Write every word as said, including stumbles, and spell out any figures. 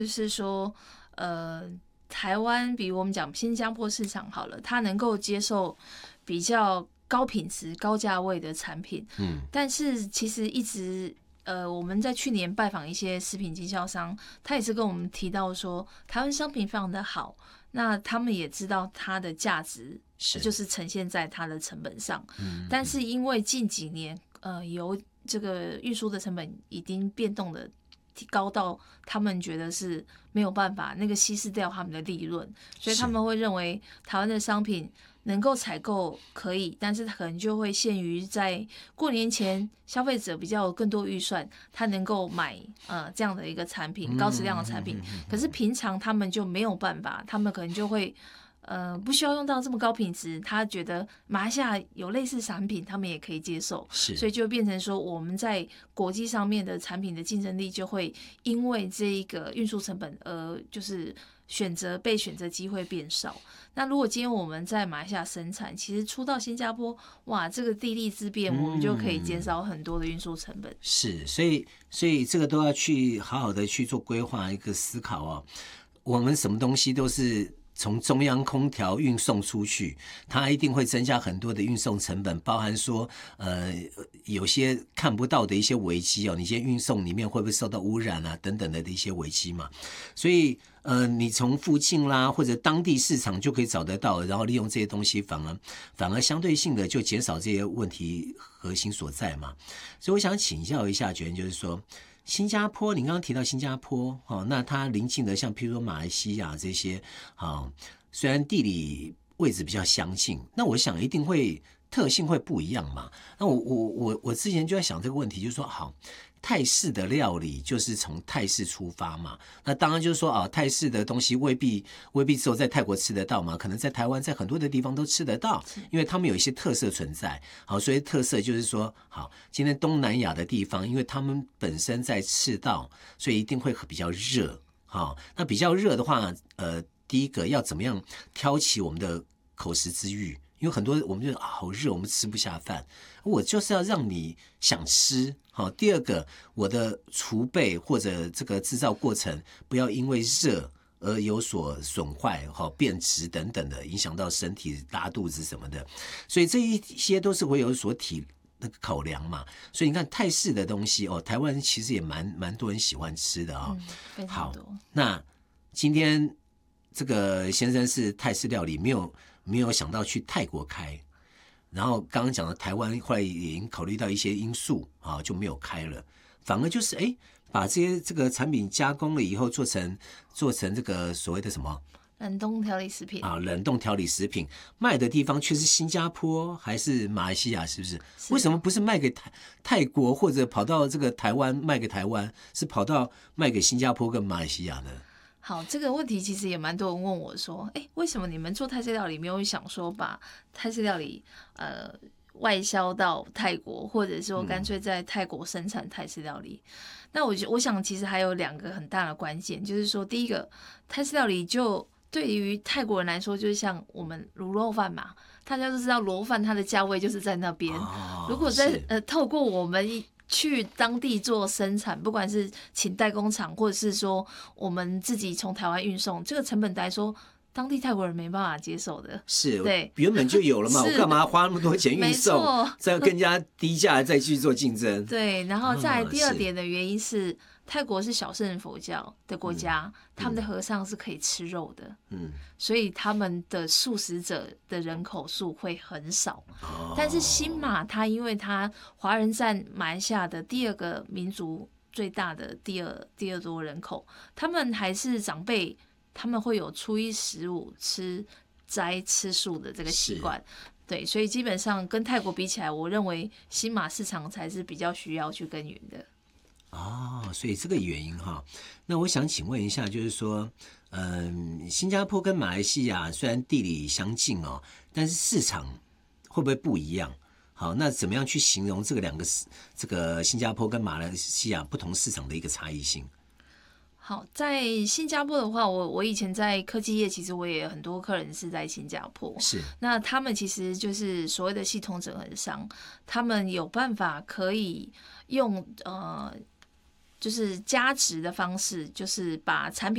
就是说，呃，台湾比我们讲新加坡市场好了，它能够接受比较高品质、高价位的产品。嗯，但是其实一直，呃，我们在去年拜访一些食品经销商，他也是跟我们提到说，台湾商品非常的好，那他们也知道它的价值就是呈现在它的成本上。嗯，但是因为近几年，呃，由这个运输的成本已经变动的高到他们觉得是没有办法那个稀释掉他们的利润，所以他们会认为台湾的商品能够采购可以，但是可能就会限于在过年前消费者比较有更多预算，他能够买呃这样的一个产品，高质量的产品。可是平常他们就没有办法，他们可能就会。呃，不需要用到这么高品质，他觉得马来西亚有类似产品，他们也可以接受，所以就变成说我们在国际上面的产品的竞争力就会因为这一个运输成本而就是选择被选择机会变少。那如果今天我们在马来西亚生产，其实出到新加坡，哇，这个地利之便，我们就可以减少很多的运输成本。 嗯、是，所以所以这个都要去好好的去做规划，一个思考哦。我们什么东西都是从中央空调运送出去，它一定会增加很多的运送成本，包含说呃有些看不到的一些危机哦，你先运送里面会不会受到污染啊等等的一些危机嘛，所以呃你从附近啦或者当地市场就可以找得到，然后利用这些东西反而反而相对性的就减少这些问题核心所在嘛。所以我想请教一下觉得就是说新加坡，您刚刚提到新加坡，哦，那它邻近的像譬如说马来西亚这些，哦，虽然地理位置比较相近，那我想一定会特性会不一样嘛。那我我我我之前就在想这个问题，就是说，好，泰式的料理就是从泰式出发嘛。那当然就是说啊，泰式的东西未必未必只有在泰国吃得到嘛，可能在台湾在很多的地方都吃得到，因为他们有一些特色存在。好，所以特色就是说，好，今天东南亚的地方，因为他们本身在赤道，所以一定会比较热。好，那比较热的话，呃，第一个要怎么样挑起我们的口食之欲？因为很多我们就、啊、好热，我们吃不下饭。我就是要让你想吃。好，第二个，我的储备或者这个制造过程不要因为热而有所损坏、变质等等的，影响到身体拉肚子什么的。所以这一些都是会有所体那个考量嘛。所以你看泰式的东西哦，台湾其实也蛮蛮多人喜欢吃的啊、哦嗯。非常多。 好，那今天这个先生是泰式料理，没有没有想到去泰国开。然后刚刚讲的台湾后来也已经考虑到一些因素啊，就没有开了，反而就是哎，把这些这个产品加工了以后，做成做成这个所谓的什么冷冻调理食品啊，冷冻调理食品卖的地方却是新加坡还是马来西亚，是不是？是为什么不是卖给泰泰国或者跑到这个台湾卖给台湾，是跑到卖给新加坡跟马来西亚呢？ 好，这个问题其实也蛮多人问我说，哎，为什么你们做泰式料理没有想说把泰式料理呃外销到泰国，或者说干脆在泰国生产泰式料理？嗯、那我我想其实还有两个很大的关键，就是说第一个，泰式料理就对于泰国人来说，就是像我们卤肉饭嘛，大家都知道卤肉饭它的价位就是在那边，哦、如果在呃透过我们去当地做生产，不管是请代工厂，或者是说我们自己从台湾运送，这个成本来说，当地泰国人没办法接受的。 是， 对， 原本就有了嘛，我干嘛花那么多钱运送，再更加低价再去做竞争？ 对，然后再来第二点的原因是，泰国是小乘佛教的国家，嗯、他们的和尚是可以吃肉的，嗯，所以他们的素食者的人口数会很少。哦、但是新马它因为它华人占马来西亚的第二个民族最大的第二第二多人口，他们还是长辈，他们会有初一十五吃斋吃素的这个习惯。对，所以基本上跟泰国比起来，我认为新马市场才是比较需要去耕耘的。 哦，所以这个原因哈，那我想请问一下，就是说，嗯，新加坡跟马来西亚虽然地理相近哦，但是市场会不会不一样？好，那怎么样去形容这个两个这个新加坡跟马来西亚不同市场的一个差异性？ 好，在新加坡的话，我我以前在科技业，其实我也有很多客人是在新加坡。 是， 那他们其实就是所谓的系统整合商，他们有办法可以用呃。就是加值的方式，就是把产品